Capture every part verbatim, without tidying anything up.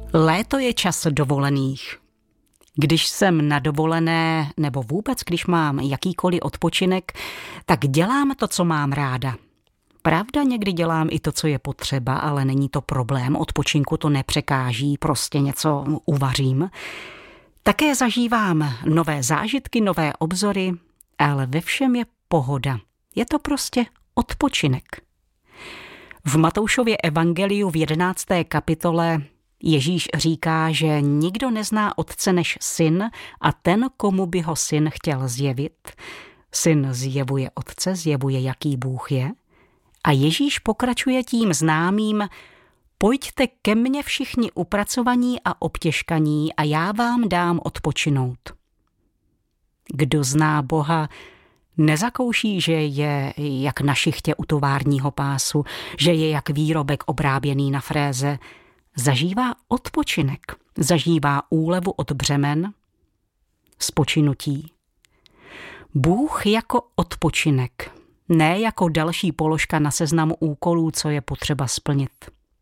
Léto je čas dovolených. Když jsem na dovolené, nebo vůbec když mám jakýkoliv odpočinek, tak dělám to, co mám ráda. Pravda, někdy dělám i to, co je potřeba, ale není to problém, odpočinku to nepřekáží, prostě něco uvařím. Také zažívám nové zážitky, nové obzory, ale ve všem je pohoda. Je to prostě odpočinek. V Matoušově evangeliu v jedenácté kapitole Ježíš říká, že nikdo nezná otce než syn a ten, komu by ho syn chtěl zjevit. Syn zjevuje otce, zjevuje, jaký Bůh je. A Ježíš pokračuje tím známým: pojďte ke mně všichni upracovaní a obtěžkaní a já vám dám odpočinout. Kdo zná Boha, nezakouší, že je jak na šichtě u továrního pásu, že je jak výrobek obráběný na fréze. Zažívá odpočinek, zažívá úlevu od břemen, spočinutí. Bůh jako odpočinek, ne jako další položka na seznamu úkolů, co je potřeba splnit.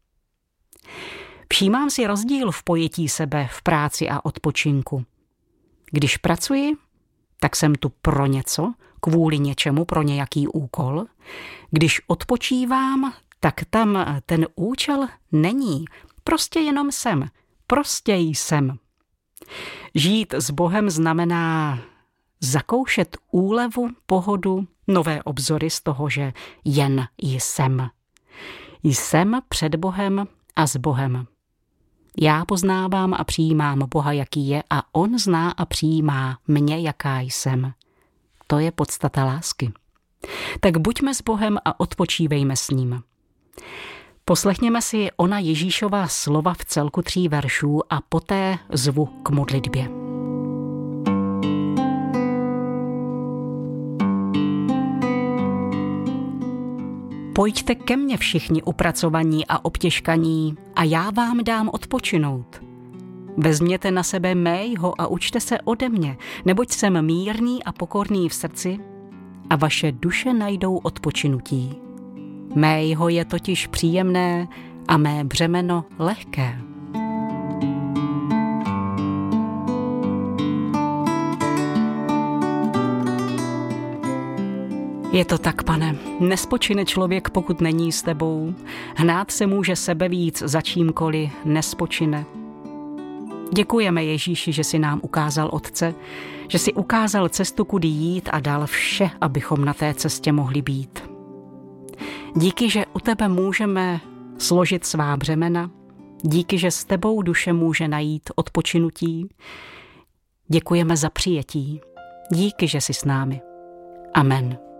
Všímám si rozdíl v pojetí sebe v práci a odpočinku. Když pracuji, tak jsem tu pro něco, kvůli něčemu, pro nějaký úkol. Když odpočívám, tak tam ten účel není. Prostě jenom jsem. Prostě jsem. Žít s Bohem znamená zakoušet úlevu, pohodu, nové obzory z toho, že jen jsem. Jsem před Bohem a s Bohem. Já poznávám a přijímám Boha, jaký je, a on zná a přijímá mě, jaká jsem. To je podstata lásky. Tak buďme s Bohem a odpočívejme s ním. Poslechněme si ona Ježíšova slova v celku tří veršů a poté zvu k modlitbě. Pojďte ke mně všichni upracovaní a obtěžkaní a já vám dám odpočinout. Vezměte na sebe mého a učte se ode mě, neboť jsem mírný a pokorný v srdci a vaše duše najdou odpočinutí. Mého je totiž příjemné a mé břemeno lehké. Je to tak, Pane, nespočine člověk, pokud není s tebou. Hnát se může sebevíc za čímkoliv, nespočine. Děkujeme, Ježíši, že jsi nám ukázal Otce, že jsi ukázal cestu, kudy jít a dal vše, abychom na té cestě mohli být. Díky, že u tebe můžeme složit svá břemena, díky, že s tebou duše může najít odpočinutí. Děkujeme za přijetí. Díky, že jsi s námi. Amen.